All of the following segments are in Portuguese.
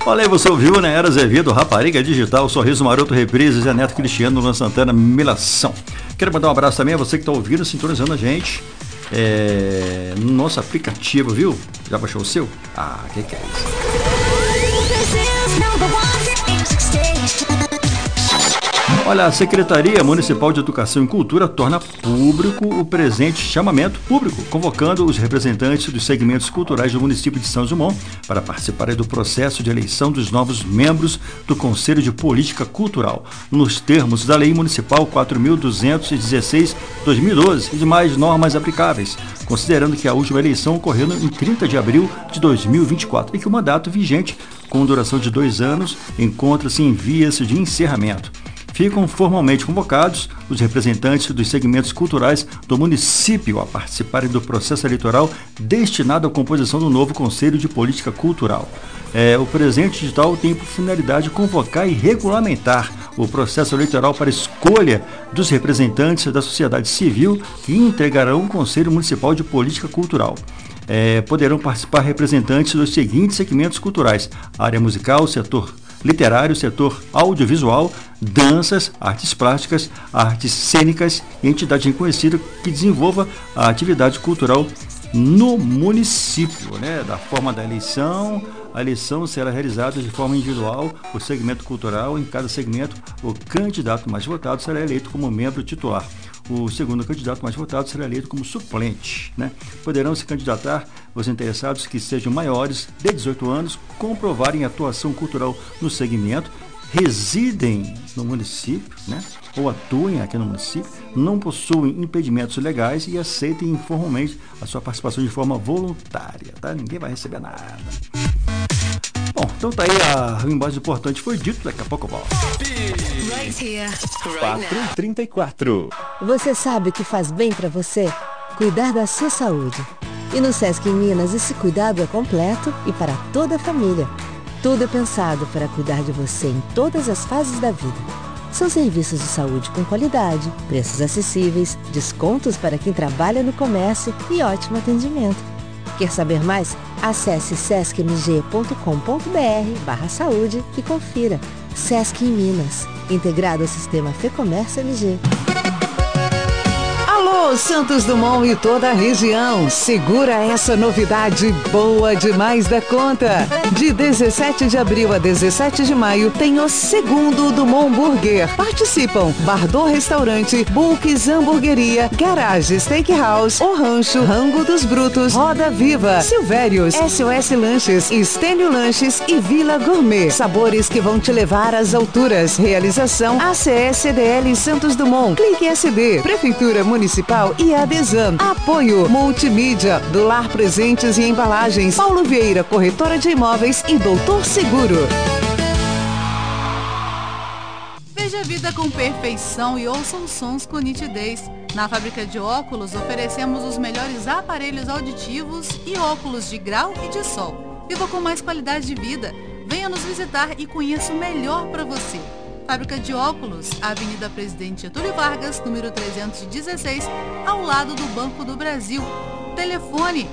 Olha aí, você ouviu, né? Era Azevedo, Rapariga Digital, Sorriso Maroto, Reprises, Zé Neto Cristiano, Luan Santana, Milação. Quero mandar um abraço também a você que está ouvindo, sintonizando a gente no nosso aplicativo, viu? Já baixou o seu? Ah, que é isso? Olha, a Secretaria Municipal de Educação e Cultura torna público o presente chamamento público, convocando os representantes dos segmentos culturais do município de São Simão para participarem do processo de eleição dos novos membros do Conselho de Política Cultural, nos termos da Lei Municipal 4.216/2012 e demais normas aplicáveis, considerando que a última eleição ocorreu em 30 de abril de 2024 e que o mandato vigente, com duração de 2 anos, encontra-se em vias de encerramento. Ficam formalmente convocados os representantes dos segmentos culturais do município a participarem do processo eleitoral destinado à composição do novo Conselho de Política Cultural. O presente edital tem por finalidade convocar e regulamentar o processo eleitoral para escolha dos representantes da sociedade civil que integrarão o Conselho Municipal de Política Cultural. Poderão participar representantes dos seguintes segmentos culturais: área musical, setor literário, setor audiovisual, danças, artes plásticas, artes cênicas e entidade reconhecida que desenvolva a atividade cultural no município, né? Da forma da eleição, a eleição será realizada de forma individual, o segmento cultural, em cada segmento, o candidato mais votado será eleito como membro titular. O segundo candidato mais votado será eleito como suplente, né? Poderão se candidatar os interessados que sejam maiores de 18 anos, comprovarem atuação cultural no segmento, residem no município, né? Ou atuem aqui no município, não possuem impedimentos legais e aceitem informalmente a sua participação de forma voluntária, tá? Ninguém vai receber nada. Bom, então tá aí, o mais importante foi dito, daqui a pouco eu volto. 4h34. Você sabe o que faz bem pra você? Cuidar da sua saúde. E no Sesc em Minas esse cuidado é completo e para toda a família. Tudo é pensado para cuidar de você em todas as fases da vida. São serviços de saúde com qualidade, preços acessíveis, descontos para quem trabalha no comércio e ótimo atendimento. Quer saber mais? Acesse sescmg.com.br/saúde e confira. Sesc em Minas, integrado ao sistema FEComércio MG. Alô, Santos Dumont e toda a região, segura essa novidade boa demais da conta. De 17 de abril a 17 de maio tem o segundo Dumont Burger. Participam Bardot Restaurante, Bulks Hamburgueria, Garage Steakhouse, O Rancho, Rango dos Brutos, Roda Viva, Silvérios, SOS Lanches, Estênio Lanches e Vila Gourmet. Sabores que vão te levar às alturas. Realização ACSDL Santos Dumont. Clique SD, Prefeitura Municipal e Adesam. Apoio Multimídia, do Lar Presentes e Embalagens, Paulo Vieira, corretora de imóveis e Doutor Seguro. Veja a vida com perfeição e ouça os sons com nitidez. Na Fábrica de Óculos oferecemos os melhores aparelhos auditivos e óculos de grau e de sol. Viva com mais qualidade de vida. Venha nos visitar e conheça o melhor para você. Fábrica de Óculos, Avenida Presidente Getúlio Vargas, número 316, ao lado do Banco do Brasil. Telefone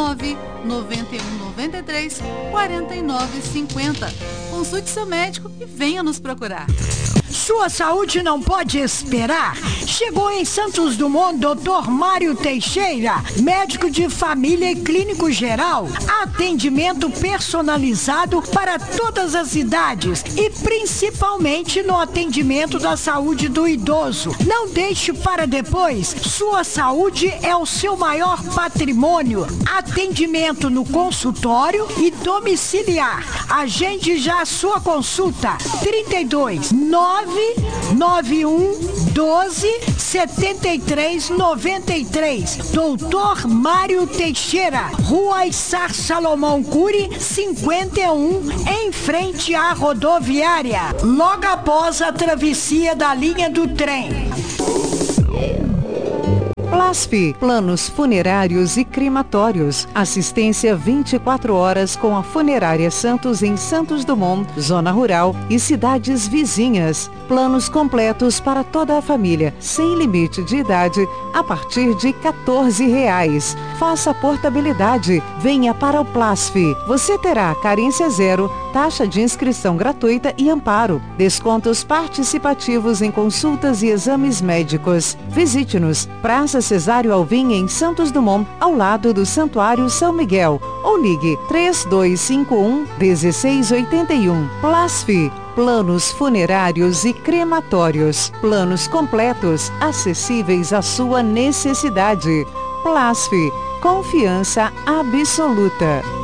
99193-4950. Consulte seu médico e venha nos procurar. Sua saúde não pode esperar. Chegou em Santos Dumont Dr. Mário Teixeira, médico de família e clínico geral. Atendimento personalizado para todas as idades e principalmente no atendimento da saúde do idoso. Não deixe para depois. Sua saúde é o seu maior patrimônio. Atendimento no consultório e domiciliar. Agende já a sua consulta. 32 991 12 73 93. Doutor Mário Teixeira, Rua Issar Salomão Cury, 51, em frente à rodoviária, logo após a travessia da linha do trem. Plasf, planos funerários e crematórios. Assistência 24 horas com a Funerária Santos em Santos Dumont, zona rural e cidades vizinhas. Planos completos para toda a família, sem limite de idade, a partir de R$14. Faça portabilidade. Venha para o Plasf. Você terá carência zero, taxa de inscrição gratuita e amparo. Descontos participativos em consultas e exames médicos. Visite-nos, Praça Cesário Alvim, em Santos Dumont, ao lado do Santuário São Miguel. Ou ligue 3251-1681. Plasf, planos funerários e crematórios. Planos completos, acessíveis à sua necessidade. Plasf, confiança absoluta.